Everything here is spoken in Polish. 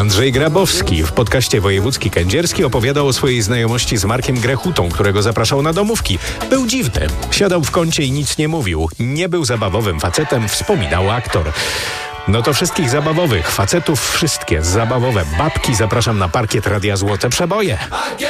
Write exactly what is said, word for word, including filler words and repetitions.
Andrzej Grabowski w podcaście Wojewódzki Kędzierski opowiadał o swojej znajomości z Markiem Grechutą, którego zapraszał na domówki. Był dziwny. Siadał w kącie i nic nie mówił. Nie był zabawowym facetem, wspominał aktor. No to wszystkich zabawowych facetów, wszystkie zabawowe babki zapraszam na parkiet Radia Złote Przeboje.